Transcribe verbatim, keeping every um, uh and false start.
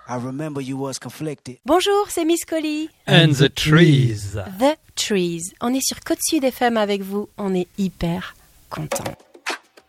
I remember you was conflicted. Bonjour, c'est Miss Collie. And the trees. The Trees. On est sur Côte Sud F M avec vous. On est hyper contents.